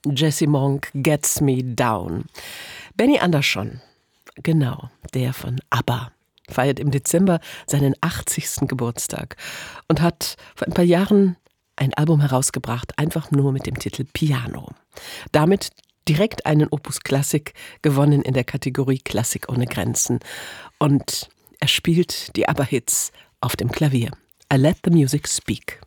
Jesse Monk, Gets Me Down. Benny Andersson, genau, der von ABBA, feiert im Dezember seinen 80. Geburtstag und hat vor ein paar Jahren ein Album herausgebracht, einfach nur mit dem Titel Piano. Damit direkt einen Opus Klassik gewonnen in der Kategorie Klassik ohne Grenzen. Und er spielt die ABBA-Hits auf dem Klavier. I Let the Music Speak.